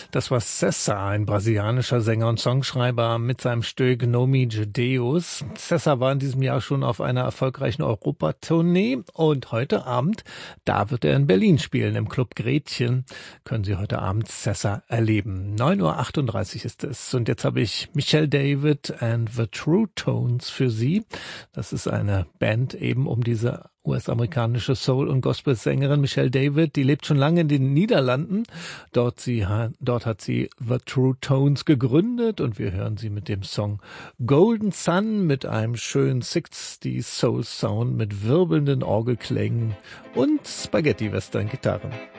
Das war César, ein brasilianischer Sänger und Songschreiber mit seinem Stück Nome de Deus. César war in diesem Jahr schon auf einer erfolgreichen Europatournee und heute Abend, da wird er in Berlin spielen, im Club Gretchen. Können Sie heute Abend César erleben. 9:38 Uhr ist es. Und jetzt habe ich Michelle David and the True Tones für Sie. Das ist eine Band eben um diese US-amerikanische Soul- und Gospel-Sängerin Michelle David, die lebt schon lange in den Niederlanden. Dort hat sie The True Tones gegründet und wir hören sie mit dem Song Golden Sun mit einem schönen 60s Soul Sound mit wirbelnden Orgelklängen und Spaghetti-Western-Gitarren.